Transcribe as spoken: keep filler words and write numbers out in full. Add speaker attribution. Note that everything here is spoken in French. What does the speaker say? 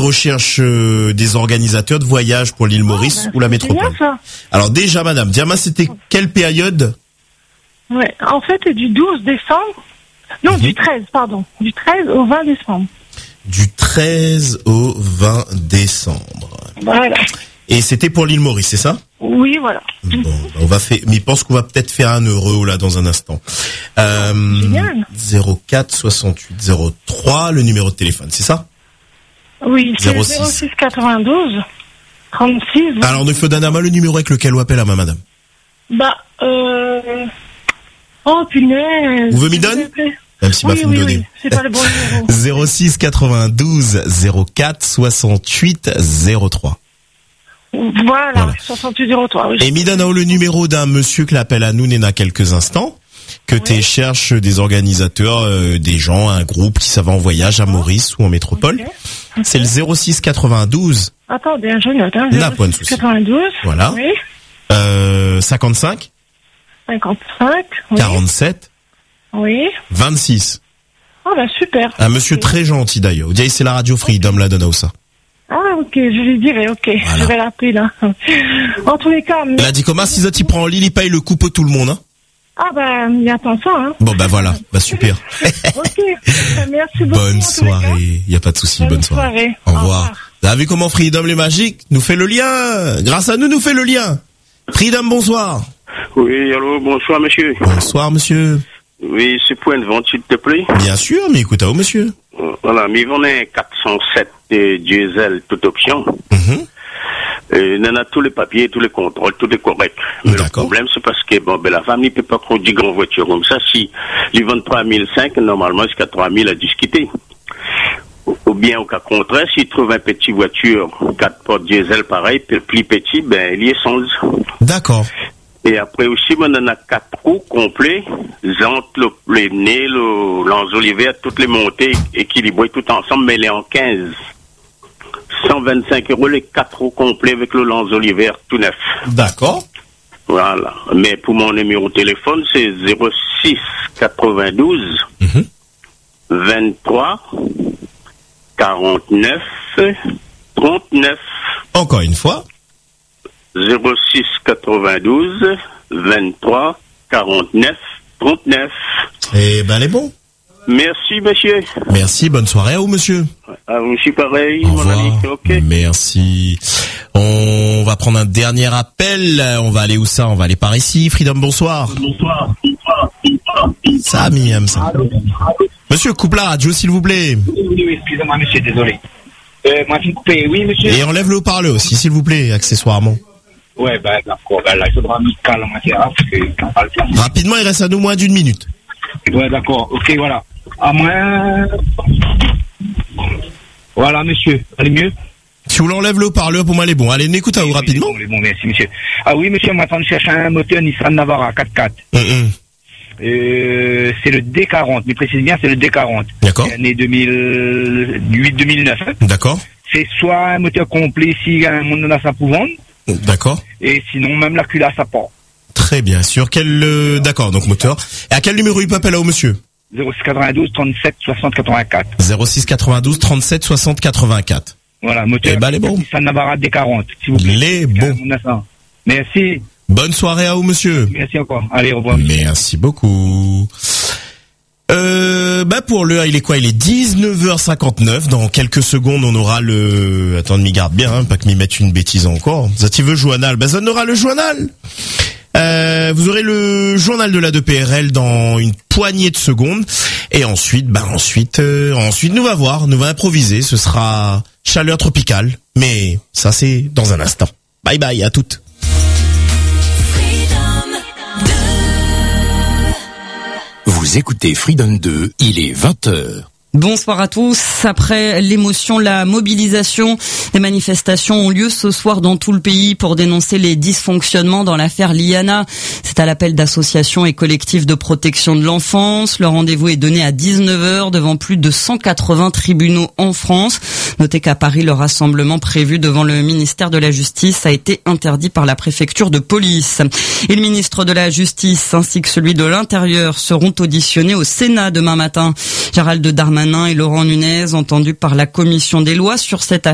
Speaker 1: recherche euh, des organisateurs de voyages pour l'île Maurice
Speaker 2: Ah, bah,
Speaker 1: ou la
Speaker 2: c'est
Speaker 1: métropole.
Speaker 2: bien, ça.
Speaker 1: Alors déjà, madame, Diama, c'était quelle période?
Speaker 2: Ouais. En fait, du douze décembre. Non,
Speaker 1: Mhm.
Speaker 2: du treize, pardon. Du treize au vingt décembre.
Speaker 1: Du treize au vingt décembre.
Speaker 2: Voilà.
Speaker 1: Et c'était pour l'île Maurice, c'est ça?
Speaker 2: Oui, voilà.
Speaker 1: Bon, bah, on va faire, mais je pense qu'on va peut-être faire un euro là dans un instant. Euh,
Speaker 2: Génial.
Speaker 1: zéro quatre soixante-huit zéro trois, le numéro de téléphone, c'est ça?
Speaker 2: Oui, c'est
Speaker 1: zéro
Speaker 2: le
Speaker 1: six.
Speaker 2: zéro six quatre-vingt-douze trente-six.
Speaker 1: Alors, il faut donner à moi le numéro avec lequel on appelle à ma madame.
Speaker 2: Bah, euh... Oh, punaise.
Speaker 1: Vous voulez m'y donner? Même si
Speaker 2: Oui,
Speaker 1: m'a fait
Speaker 2: oui,
Speaker 1: me donner.
Speaker 2: oui. C'est pas le bon numéro.
Speaker 1: zéro six quatre-vingt-douze zéro quatre soixante-huit zéro trois.
Speaker 2: Voilà,
Speaker 1: Voilà.
Speaker 2: soixante-huit zéro trois, oui.
Speaker 1: Et mi donne le numéro d'un monsieur qui l'appelle à nous, Néna, quelques instants, que tu cherches des organisateurs, euh, des gens, un groupe qui s'en va en voyage à Maurice ou en métropole.
Speaker 2: Ok.
Speaker 1: C'est le zéro six quatre-vingt-douze,
Speaker 2: Attendez, je note, hein.
Speaker 1: N'a pas de souci.
Speaker 2: quatre-vingt-douze.
Speaker 1: Voilà.
Speaker 2: Oui.
Speaker 1: euh, cinquante-cinq,
Speaker 2: cinquante-cinq. Oui.
Speaker 1: quarante-sept,
Speaker 2: Oui.
Speaker 1: vingt-six.
Speaker 2: Ah, bah, super.
Speaker 1: Un monsieur
Speaker 2: Ok.
Speaker 1: très gentil d'ailleurs. Vous c'est la radio Freedom, la donne ça.
Speaker 2: Ah, ok, je lui dirai, ok.
Speaker 1: Voilà.
Speaker 2: Je vais l'appeler, là. En tous les cas, mais...
Speaker 1: Elle a dit comment, si ça t'y prend en lit, il paye le coup pour tout le monde, hein.
Speaker 2: Ah, bah, il attend ça, hein.
Speaker 1: Bon, bah voilà, bah super.
Speaker 2: Ok. Merci beaucoup.
Speaker 1: Bonne
Speaker 2: en tous les cas.
Speaker 1: soirée. Y a pas de souci, bonne,
Speaker 2: Bonne
Speaker 1: soirée.
Speaker 2: soirée.
Speaker 1: Au
Speaker 2: Au
Speaker 1: revoir.
Speaker 2: revoir.
Speaker 1: Vous avez vu comment Freedom les magiques nous fait le lien. Grâce à nous, nous fait le lien. Freedom, bonsoir.
Speaker 3: Oui, allô, bonsoir monsieur.
Speaker 1: Bonsoir, monsieur.
Speaker 3: Oui, c'est pour une vente, s'il te plaît.
Speaker 1: Bien sûr, mais écoute, à vous, monsieur.
Speaker 3: Euh, Voilà, mais on est quatre cent sept euh, diesel, toute option.
Speaker 1: Mhm.
Speaker 3: Euh, on a tous les papiers, tous les contrôles, tout est correct. Mais le
Speaker 1: D'accord.
Speaker 3: problème, c'est parce que bon, ben, la famille ne peut pas conduire grand voiture comme ça. Si ils vendent trois mille cinq, normalement, jusqu'à trois mille à discuter. Ou, ou bien, au cas contraire, s'ils trouvent un petit voiture, quatre portes diesel pareil, plus plus petit, ben, il y est sans.
Speaker 1: D'accord.
Speaker 3: Et après aussi, on en a quatre roues complets, entre le, les nez, le, l'enjoliver, toutes les montées équilibrées tout ensemble, mais les en quinze. cent vingt-cinq euros les quatre roues complets avec le l'enjoliver tout neuf.
Speaker 1: D'accord.
Speaker 3: Voilà. Mais pour mon numéro de téléphone, c'est zéro six quatre-vingt-douze
Speaker 1: Mhm.
Speaker 3: vingt-trois quarante-neuf trente-neuf.
Speaker 1: Encore une fois.
Speaker 3: zéro six quatre-vingt-douze vingt-trois quarante-neuf trente-neuf.
Speaker 1: Eh ben, elle est bon.
Speaker 3: Merci, monsieur.
Speaker 1: Merci, bonne soirée à vous, monsieur.
Speaker 3: À vous aussi, pareil,
Speaker 1: Au
Speaker 3: mon
Speaker 1: revoir.
Speaker 3: ami. Ok.
Speaker 1: Merci. On va prendre un dernier appel. On va aller où ça? On va aller par ici. Freedom, bonsoir.
Speaker 3: Bonsoir.
Speaker 1: Ça, Miam, ça. Monsieur, coupe la radio, s'il vous plaît.
Speaker 4: Oui, oui, excusez-moi, monsieur, désolé. Euh, moi, je suis coupé. Oui, monsieur.
Speaker 1: Et enlève le haut-parleur aussi, s'il vous plaît, accessoirement.
Speaker 4: Ouais, ben, d'accord. Ben, là, il faudra me calmer, parce que quand on parle pas.
Speaker 1: Rapidement, il reste à nous moins d'une minute.
Speaker 4: Ouais, d'accord. Ok, voilà. À moins. Voilà, monsieur. Allez mieux?
Speaker 1: Si vous l'enlève le haut-parleur, pour moi, elle est bon. Allez, n'écoute à vous rapidement.
Speaker 4: Bon, bon, merci, monsieur. Ah oui, monsieur, moi, je cherche un moteur Nissan Navara quatre quatre.
Speaker 1: Hum, hum.
Speaker 4: Euh, c'est le D quarante, mais précise bien, c'est le D quarante.
Speaker 1: D'accord.
Speaker 4: C'est l'année deux mille huit deux mille neuf. Hein.
Speaker 1: D'accord.
Speaker 4: C'est soit un moteur complet si un monde a sa pour vendre,
Speaker 1: D'accord.
Speaker 4: et sinon même la culasse à part.
Speaker 1: Très bien. Sur quel... euh, D'accord, donc moteur. Et à quel numéro il peut appeler là, au monsieur?
Speaker 4: zéro six quatre-vingt-douze trente-sept soixante quatre-vingt-quatre.
Speaker 1: zéro six quatre-vingt-douze trente-sept soixante quatre-vingt-quatre.
Speaker 4: Voilà, moteur.
Speaker 1: Eh ben, elle est bon.
Speaker 4: Nissan Navara D quarante, s'il vous plaît.
Speaker 1: Il est bon.
Speaker 4: On a ça. Merci.
Speaker 1: Bonne soirée à vous, monsieur.
Speaker 4: Merci encore. Allez, au revoir.
Speaker 1: Merci beaucoup. Euh, bah pour l'heure, il est quoi? Il est dix-neuf heures cinquante-neuf. Dans quelques secondes, on aura le... Attends, m'y garde bien, hein, pas que m'y mette une bêtise encore. Ça, tu veux journal? Bah, ça, on aura le journal. Euh, vous aurez le journal de la deux P R L dans une poignée de secondes. Et ensuite, bah ensuite, euh, ensuite, nous va voir, nous va improviser. Ce sera chaleur tropicale. Mais ça, c'est dans un instant. Bye bye, à toutes.
Speaker 5: Vous écoutez Freedom deux, il est vingt heures.
Speaker 6: Bonsoir à tous. Après l'émotion, la mobilisation, des manifestations ont lieu ce soir dans tout le pays pour dénoncer les dysfonctionnements dans l'affaire Liana. C'est à l'appel d'associations et collectifs de protection de l'enfance. Le rendez-vous est donné à dix-neuf heures devant plus de cent quatre-vingts tribunaux en France. Notez qu'à Paris, le rassemblement prévu devant le ministère de la Justice a été interdit par la préfecture de police. Et le ministre de la Justice ainsi que celui de l'Intérieur seront auditionnés au Sénat demain matin. Gérald Darmanin et Laurent Nunez, entendus par la commission des lois sur cette affaire.